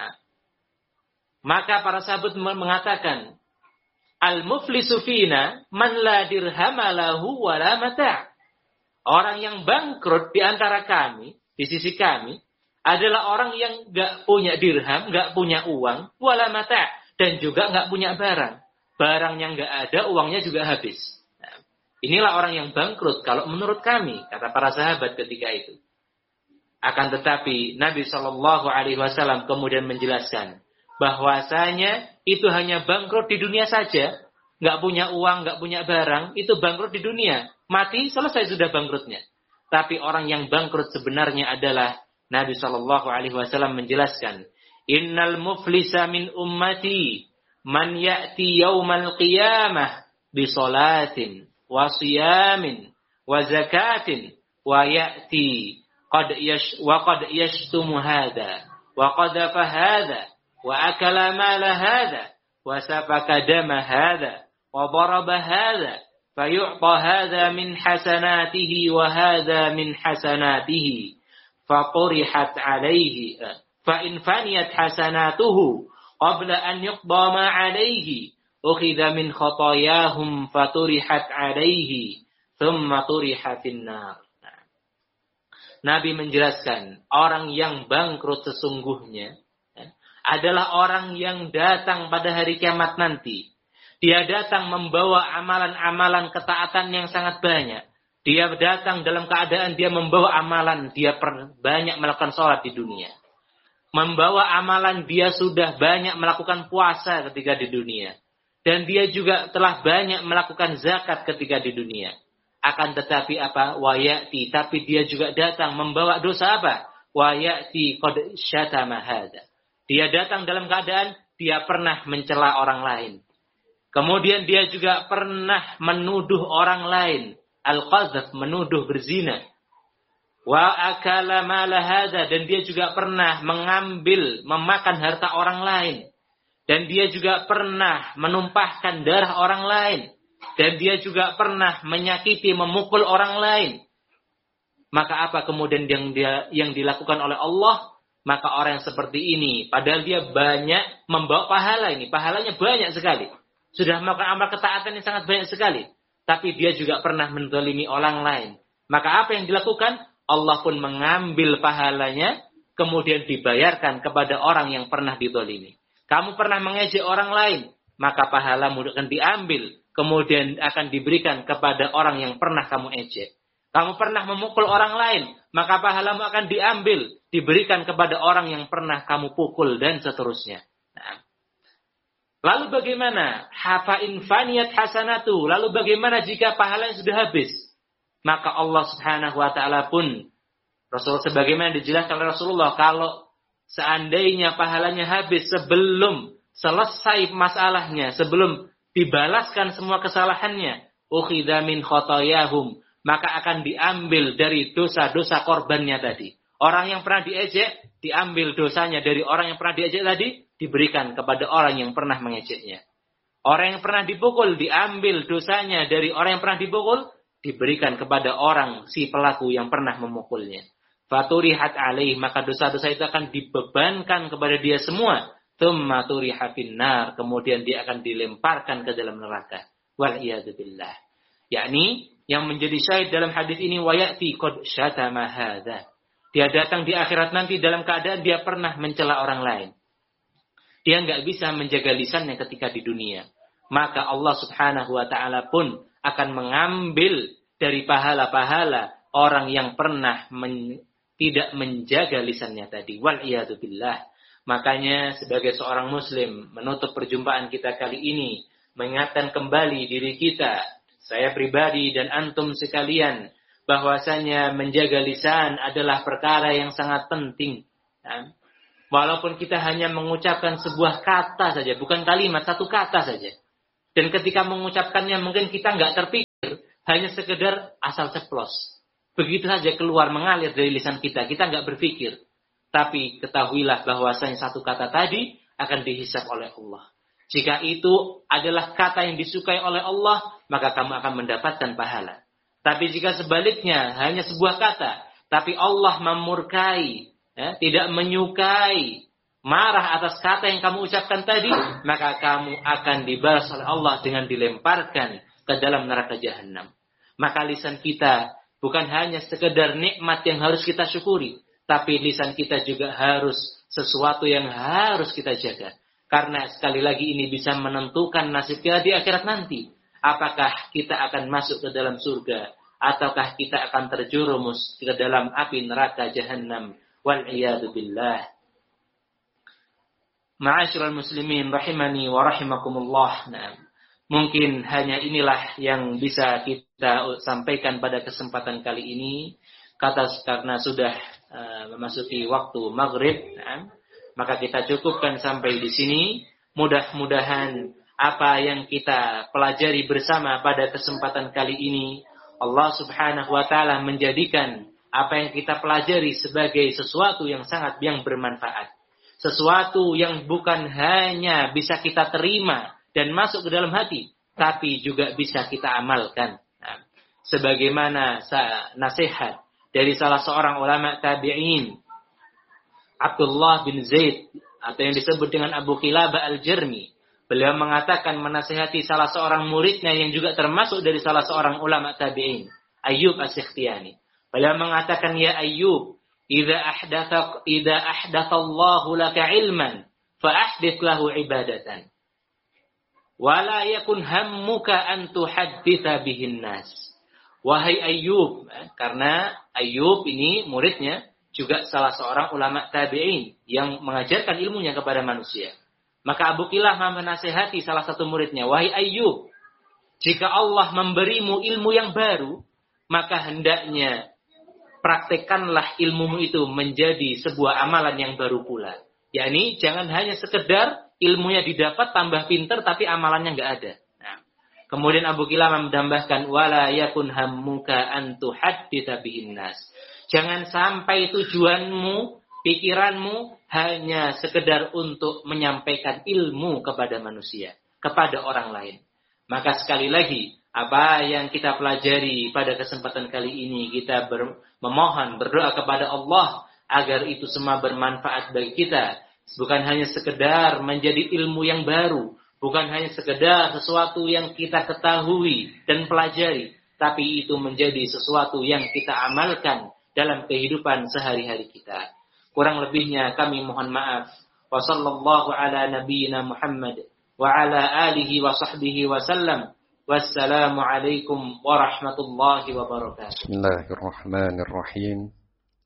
Maka para sahabat mengatakan, al-muflisu fina man la dirhama lahu wa la mata'. Orang yang bangkrut di antara kami, di sisi kami, adalah orang yang enggak punya dirham, enggak punya uang, wala mata', dan juga enggak punya barang. Barangnya enggak ada, uangnya juga habis. Inilah orang yang bangkrut kalau menurut kami, kata para sahabat ketika itu. Akan tetapi Nabi SAW kemudian menjelaskan bahwasanya itu hanya bangkrut di dunia saja, nggak punya uang, nggak punya barang, itu bangkrut di dunia. Mati selesai sudah bangkrutnya. Tapi orang yang bangkrut sebenarnya adalah Nabi SAW menjelaskan, Innal muflisa min ummati man ya'ti yawmal qiyamah bi salatin wa siyamin wa zakatin wa ya'ti qad yashtumu hadha wa qadafa hadha wa akala mala hadha wa safaka dama hadha wa daraba hadha fayu'ta hadha min hasanatihi wa hadha min hasanatihi faqurihat alayhi fa in faniyat hasanatuhu qabla an yuqda ma alayhi ukhidha min khatayahum faturihat alayhi thumma turiha finnar. Nabi menjelaskan orang yang bangkrut sesungguhnya adalah orang yang datang pada hari kiamat nanti. Dia datang membawa amalan-amalan ketaatan yang sangat banyak. Dia datang dalam keadaan dia membawa amalan, dia banyak melakukan sholat di dunia. Membawa amalan dia sudah banyak melakukan puasa ketika di dunia. Dan dia juga telah banyak melakukan zakat ketika di dunia. Akan tetapi apa? Wayati. Tapi dia juga datang membawa dosa apa? Wayati qad syatama hadza. Dia datang dalam keadaan dia pernah mencela orang lain. Kemudian dia juga pernah menuduh orang lain. Al-qadzaf, menuduh berzina. Wa akala mala hadza, dan dia juga pernah memakan harta orang lain. Dan dia juga pernah menumpahkan darah orang lain. Dan dia juga pernah menyakiti, memukul orang lain. Maka apa kemudian yang dilakukan oleh Allah? Maka orang yang seperti ini, padahal dia banyak membawa pahala ini. Pahalanya banyak sekali. Sudah melakukan amal ketaatan yang sangat banyak sekali. Tapi dia juga pernah menzalimi orang lain. Maka apa yang dilakukan? Allah pun mengambil pahalanya, kemudian dibayarkan kepada orang yang pernah dizalimi. Kamu pernah mengejek orang lain, maka pahalamu akan diambil, kemudian akan diberikan kepada orang yang pernah kamu ejek. Kamu pernah memukul orang lain, maka pahalamu akan diambil, diberikan kepada orang yang pernah kamu pukul, dan seterusnya. Nah. Lalu bagaimana? Hafa infaniyat hasanatu. Lalu bagaimana jika pahalanya sudah habis? Maka Allah Subhanahu wa taala pun, Rasul sebagaimana dijelaskan oleh Rasulullah, kalau seandainya pahalanya habis sebelum selesai masalahnya, sebelum dibalaskan semua kesalahannya, ukhidha min khotoyahum, maka akan diambil dari dosa-dosa korbannya tadi. Orang yang pernah diejek, diambil dosanya dari orang yang pernah diejek tadi, diberikan kepada orang yang pernah mengejeknya. Orang yang pernah dipukul, diambil dosanya dari orang yang pernah dipukul, diberikan kepada orang si pelaku yang pernah memukulnya. Faturihat alaih, maka dosa-dosa itu akan dibebankan kepada dia semua. Tsumma turiha finnar, kemudian dia akan dilemparkan ke dalam neraka. Wal iyadu billah. Yakni yang menjadi syahid dalam hadis ini, wayati qad syatama hadza. Dia datang di akhirat nanti dalam keadaan dia pernah mencela orang lain. Dia enggak bisa menjaga lisannya ketika di dunia. Maka Allah Subhanahu wa taala pun akan mengambil dari pahala-pahala orang yang pernah tidak menjaga lisannya tadi. Wal iyadu billah. Makanya sebagai seorang muslim, menutup perjumpaan kita kali ini, mengingatkan kembali diri kita, saya pribadi dan antum sekalian, bahwasanya menjaga lisan adalah perkara yang sangat penting. Walaupun kita hanya mengucapkan sebuah kata saja, bukan kalimat, satu kata saja. Dan ketika mengucapkannya mungkin kita nggak terpikir hanya sekedar asal ceplos. Begitu saja keluar mengalir dari lisan kita nggak berpikir. Tapi ketahuilah bahwasanya satu kata tadi akan dihisab oleh Allah. Jika itu adalah kata yang disukai oleh Allah, maka kamu akan mendapatkan pahala. Tapi jika sebaliknya hanya sebuah kata, tapi Allah memurkai, tidak menyukai, marah atas kata yang kamu ucapkan tadi, maka kamu akan dibalas oleh Allah dengan dilemparkan ke dalam neraka jahanam. Maka lisan kita bukan hanya sekedar nikmat yang harus kita syukuri, tapi lisan kita juga harus sesuatu yang harus kita jaga. Karena sekali lagi ini bisa menentukan nasib kita di akhirat nanti. Apakah kita akan masuk ke dalam surga, ataukah kita akan terjerumus ke dalam api neraka jahanam. Wal'iyadu billah. Ma'asyiral muslimin rahimani wa rahimakumullah. Nah, mungkin hanya inilah yang bisa kita sampaikan pada kesempatan kali ini. Karena sudah memasuki waktu maghrib, maka kita cukupkan sampai di sini. Mudah-mudahan apa yang kita pelajari bersama pada kesempatan kali ini, Allah Subhanahu wa taala menjadikan apa yang kita pelajari sebagai sesuatu yang sangat bermanfaat. Sesuatu yang bukan hanya bisa kita terima dan masuk ke dalam hati, tapi juga bisa kita amalkan. Sebagaimana nasihat dari salah seorang ulama tabi'in, Abdullah bin Zaid, atau yang disebut dengan Abu Qilabah al-Jarmi. Beliau mengatakan menasihati salah seorang muridnya yang juga termasuk dari salah seorang ulama tabi'in, Ayyub as-Sikhtiyani. Beliau mengatakan, ya Ayyub, idza ahdatha Allahu laka ilman, fa ahdits lahu ibadatan. Wa la yakun hammuka an tuhadditsa bihin nas. Wahai Ayyub, karena Ayyub ini muridnya juga salah seorang ulama tabi'in yang mengajarkan ilmunya kepada manusia. Maka Abu Qilabah menasihati salah satu muridnya, wahai Ayyub, jika Allah memberimu ilmu yang baru, maka hendaknya praktekkanlah ilmumu itu menjadi sebuah amalan yang baru pula. Yakni jangan hanya sekedar ilmunya didapat tambah pinter tapi amalannya enggak ada. Nah, kemudian Abu Qilabah menambahkan, wala yakun hammuka an tuhadditsa bihin nas. Jangan sampai tujuanmu, pikiranmu hanya sekedar untuk menyampaikan ilmu kepada manusia, kepada orang lain. Maka sekali lagi, apa yang kita pelajari pada kesempatan kali ini, kita memohon, berdoa kepada Allah agar itu semua bermanfaat bagi kita. Bukan hanya sekedar menjadi ilmu yang baru, bukan hanya sekedar sesuatu yang kita ketahui dan pelajari, tapi itu menjadi sesuatu yang kita amalkan dalam kehidupan sehari-hari kita. Kurang lebihnya kami mohon maaf. Wa sallallahu ala nabiyyina Muhammad wa ala alihi wa sahbihi wa sallam. Wassalamu alaikum warahmatullahi wabarakatuh. Bismillahirrahmanirrahim.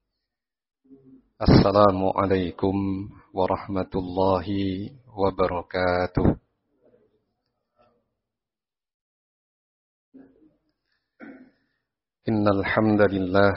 Assalamu alaikum warahmatullahi wabarakatuh. Innal hamdalillah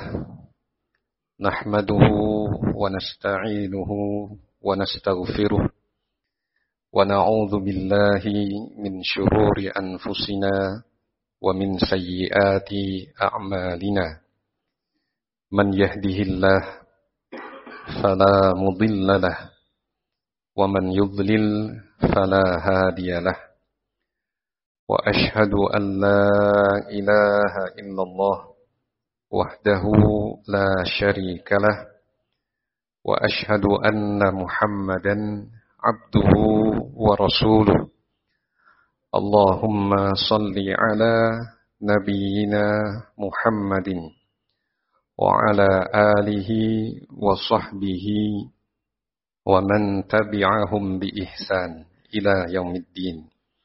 nahmaduhu wa nasta'inuhu wa nastaghfiruh wa na'udzu billahi min syururi anfusina wa min sayyiati a'malina. Man yahdihillah fala mudilla lahu wa man yudlil fala hadiya lahu. Wa ashhadu an la ilaha illallah وحده لا شريك له وأشهد أن محمدا عبده ورسوله اللهم صل على نبينا محمد وعلى آله وصحبه ومن تبعهم بإحسان إلى يوم الدين.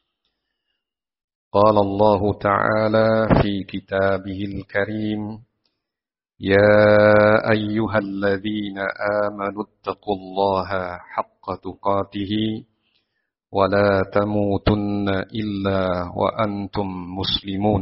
قال الله تعالى في كتابه الكريم يا أيها الذين آمنوا اتقوا الله حق تقاته ولا تموتن إلا وأنتم مسلمون.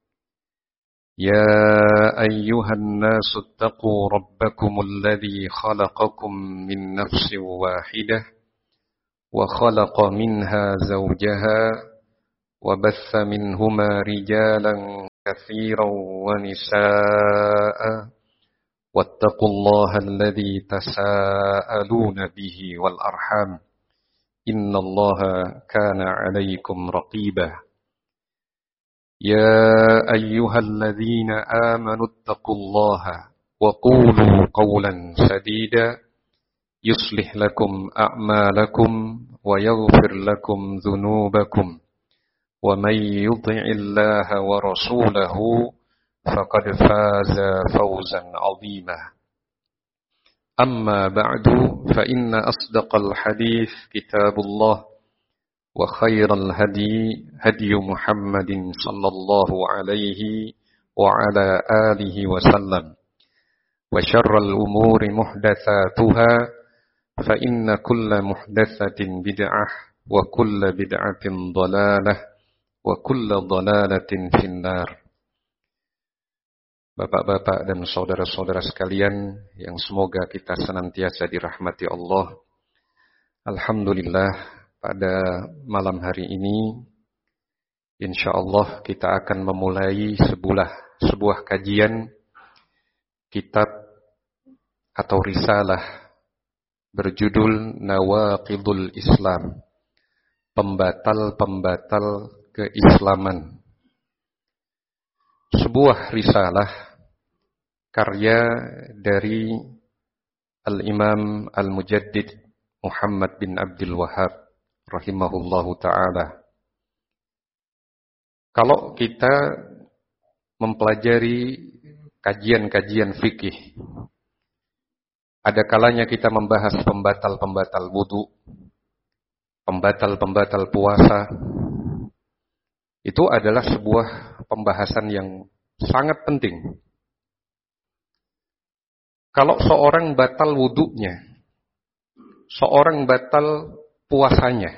يا أيها الناس اتقوا ربكم الذي خلقكم من نفس واحدة وخلق منها زوجها وبث منهما رجالا كثيرا ونساء واتقوا الله الذي تساءلون به والأرحام إن الله كان عليكم رقيبا يا أيها الذين آمنوا اتقوا الله وقولوا قولا سديدا يصلح لكم أعمالكم ويغفر لكم ذنوبكم ومن يطع الله ورسوله فقد فاز فوزا عظيما أما بعد فإن أصدق الحديث كتاب الله وخير الهدي هدي محمد صلى الله عليه وعلى آله وسلم وشر الأمور محدثاتها فإن كل محدثة بدعة وكل بدعة ضلالة وكل ضلالة في النار. Bapak-bapak dan saudara-saudara sekalian yang semoga kita senantiasa dirahmati Allah. Alhamdulillah, pada malam hari ini insyaallah kita akan memulai sebuah kajian kitab atau risalah berjudul Nawaqidul Islam, pembatal-pembatal keislaman. Sebuah risalah karya dari Al-Imam Al-Mujaddid Muhammad bin Abdul Wahhab rahimahullahu ta'ala. Kalau kita mempelajari kajian-kajian fikih, ada kalanya kita membahas pembatal-pembatal wudu, pembatal-pembatal puasa. Itu adalah sebuah pembahasan yang sangat penting. Kalau seorang batal wudunya, seorang batal puasanya,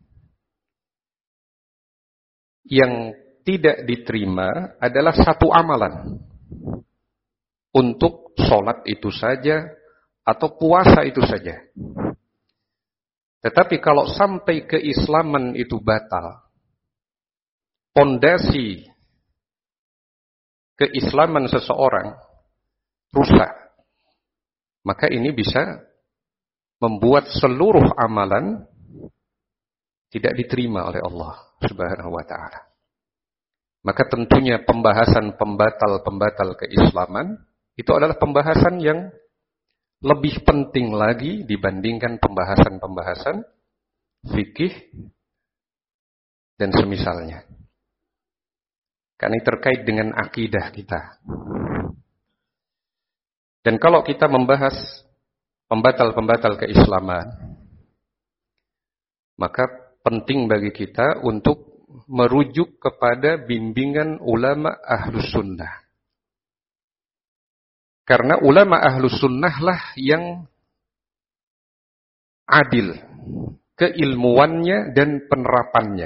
yang tidak diterima adalah satu amalan. Untuk sholat itu saja, atau puasa itu saja. Tetapi kalau sampai keislaman itu batal, pondasi keislaman seseorang rusak, maka ini bisa membuat seluruh amalan tidak diterima oleh Allah Subhanahu wa ta'ala. Maka tentunya pembahasan pembatal-pembatal keislaman itu adalah pembahasan yang lebih penting lagi dibandingkan pembahasan-pembahasan fikih dan semisalnya. Karena ini terkait dengan akidah kita. Dan kalau kita membahas pembatal-pembatal keislaman, maka penting bagi kita untuk merujuk kepada bimbingan ulama Ahlus Sunnah. Karena ulama Ahlus Sunnah lah yang adil keilmuannya dan penerapannya.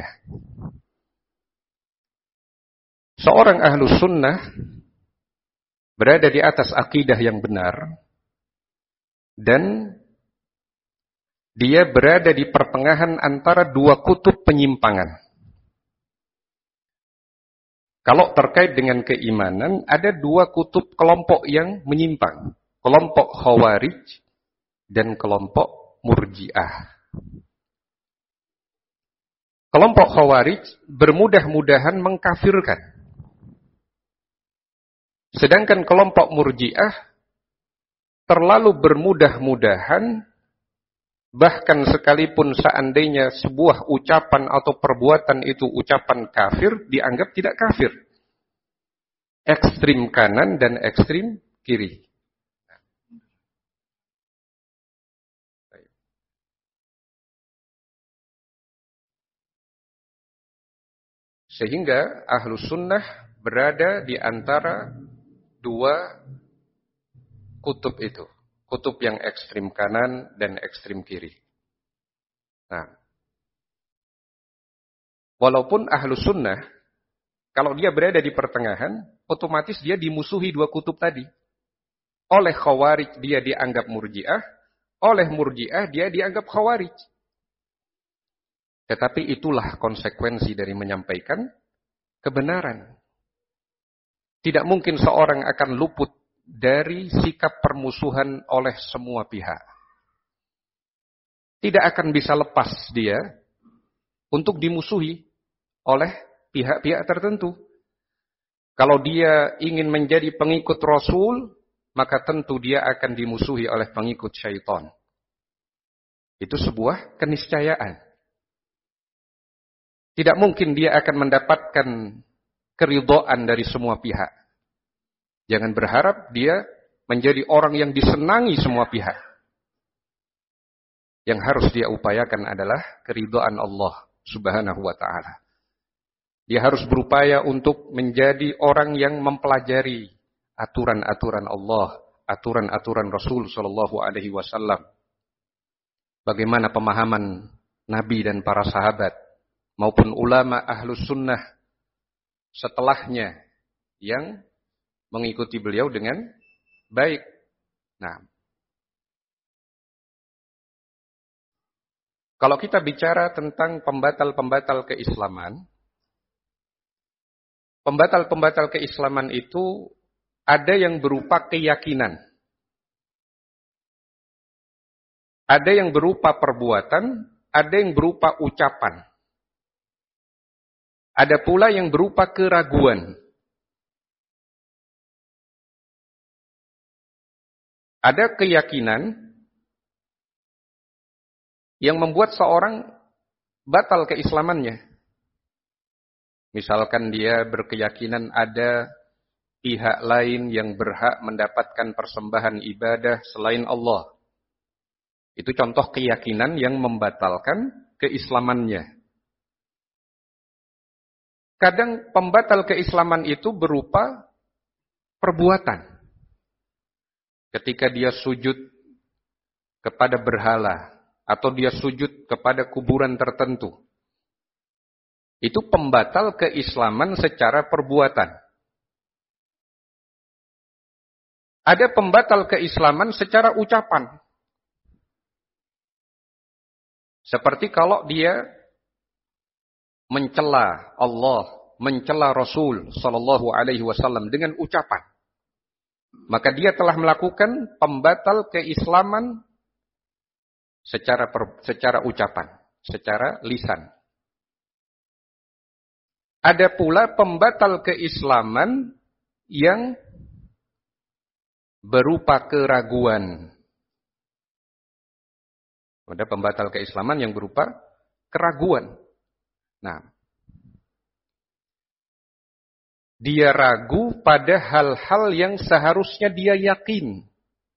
Seorang Ahlus Sunnah berada di atas akidah yang benar dan dia berada di pertengahan antara dua kutub penyimpangan. Kalau terkait dengan keimanan, ada dua kutub kelompok yang menyimpang. Kelompok Khawarij dan kelompok Murji'ah. Kelompok Khawarij bermudah-mudahan mengkafirkan. Sedangkan kelompok Murji'ah terlalu bermudah-mudahan, bahkan sekalipun seandainya sebuah ucapan atau perbuatan itu ucapan kafir, dianggap tidak kafir. Ekstrim kanan dan ekstrim kiri. Sehingga Ahlus Sunnah berada di antara dua kutub itu. Kutub yang ekstrim kanan dan ekstrim kiri. Nah, walaupun Ahlus Sunnah, kalau dia berada di pertengahan, otomatis dia dimusuhi dua kutub tadi. Oleh Khawarij dia dianggap Murji'ah, oleh Murji'ah dia dianggap Khawarij. Tetapi itulah konsekuensi dari menyampaikan kebenaran. Tidak mungkin seorang akan luput dari sikap permusuhan oleh semua pihak. Tidak akan bisa lepas dia untuk dimusuhi oleh pihak-pihak tertentu. Kalau dia ingin menjadi pengikut Rasul, maka tentu dia akan dimusuhi oleh pengikut syaitan. Itu sebuah keniscayaan. Tidak mungkin dia akan mendapatkan keridhaan dari semua pihak. Jangan berharap dia menjadi orang yang disenangi semua pihak. Yang harus dia upayakan adalah keridhaan Allah Subhanahu wa ta'ala. Dia harus berupaya untuk menjadi orang yang mempelajari aturan-aturan Allah, aturan-aturan Rasul sallallahu alaihi wasallam. Bagaimana pemahaman Nabi dan para sahabat maupun ulama ahlus sunnah setelahnya yang mengikuti beliau dengan baik. Nah, kalau kita bicara tentang pembatal-pembatal keislaman, pembatal-pembatal keislaman itu ada yang berupa keyakinan, ada yang berupa perbuatan, ada yang berupa ucapan, ada pula yang berupa keraguan. Ada keyakinan yang membuat seorang batal keislamannya. Misalkan dia berkeyakinan ada pihak lain yang berhak mendapatkan persembahan ibadah selain Allah. Itu contoh keyakinan yang membatalkan keislamannya. Kadang pembatal keislaman itu berupa perbuatan. Ketika dia sujud kepada berhala atau dia sujud kepada kuburan tertentu. Itu pembatal keislaman secara perbuatan. Ada pembatal keislaman secara ucapan. Seperti kalau dia mencela Allah, mencela Rasul sallallahu alaihi wasallam dengan ucapan. Maka dia telah melakukan pembatal keislaman secara ucapan, secara lisan. Ada pula pembatal keislaman yang berupa keraguan. Ada pembatal keislaman yang berupa keraguan. Nah, dia ragu pada hal-hal yang seharusnya dia yakin.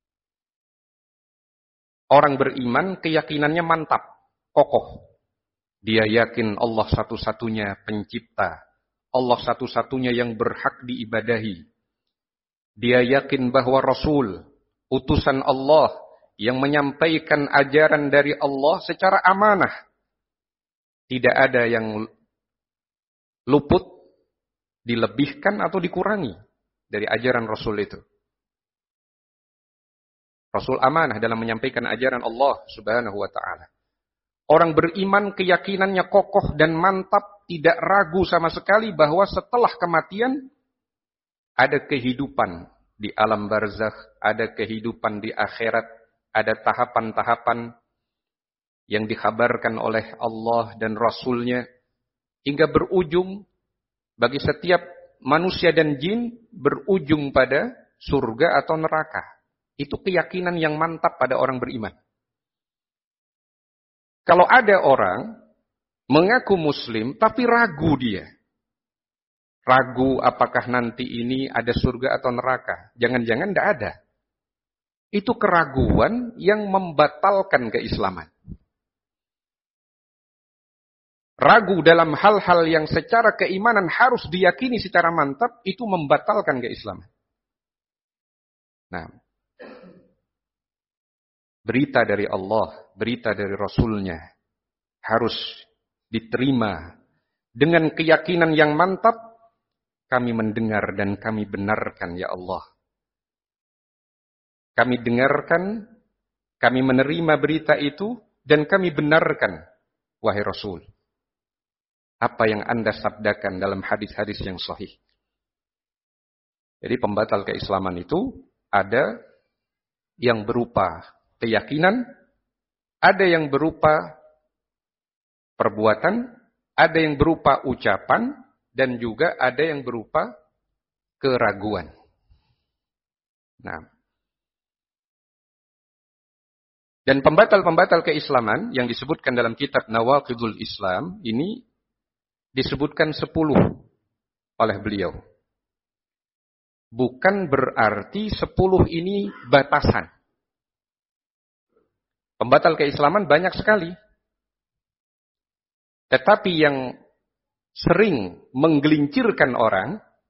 Orang beriman keyakinannya mantap, kokoh. Dia yakin Allah satu-satunya pencipta. Allah satu-satunya yang berhak diibadahi. Dia yakin bahwa Rasul, utusan Allah yang menyampaikan ajaran dari Allah secara amanah. Tidak ada yang luput, dilebihkan atau dikurangi dari ajaran Rasul itu. Rasul amanah dalam menyampaikan ajaran Allah Subhanahu wa ta'ala. Orang beriman keyakinannya kokoh dan mantap, tidak ragu sama sekali bahwa setelah kematian ada kehidupan di alam barzakh, ada kehidupan di akhirat, ada tahapan-tahapan yang dikhabarkan oleh Allah dan Rasulnya hingga berujung bagi setiap manusia dan jin berujung pada surga atau neraka. Itu keyakinan yang mantap pada orang beriman. Kalau ada orang mengaku muslim tapi ragu dia. Ragu apakah nanti ini ada surga atau neraka. Jangan-jangan tidak ada. Itu keraguan yang membatalkan keislaman. Ragu dalam hal-hal yang secara keimanan harus diyakini secara mantap, itu membatalkan keislaman. Nah, berita dari Allah, berita dari Rasulnya harus diterima dengan keyakinan yang mantap. Kami mendengar dan kami benarkan, ya Allah. Kami dengarkan, kami menerima berita itu, dan kami benarkan, wahai Rasul. Apa yang Anda sabdakan dalam hadis-hadis yang sahih. Jadi pembatal keislaman itu ada yang berupa keyakinan, ada yang berupa perbuatan, ada yang berupa ucapan, dan juga ada yang berupa keraguan. Nah, dan pembatal-pembatal keislaman yang disebutkan dalam kitab Nawaqidul Islam ini disebutkan 10 oleh beliau. Bukan berarti 10 ini batasan. Pembatal keislaman banyak sekali. Tetapi yang sering menggelincirkan orang